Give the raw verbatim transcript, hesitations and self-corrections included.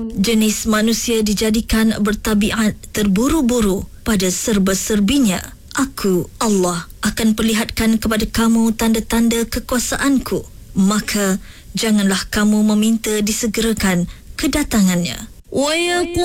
Jenis manusia dijadikan bertabiat terburu-buru pada serba-serbinya. Aku, Allah, akan perlihatkan kepada kamu tanda-tanda kekuasaanku. Maka, janganlah kamu meminta disegerakan kedatangannya.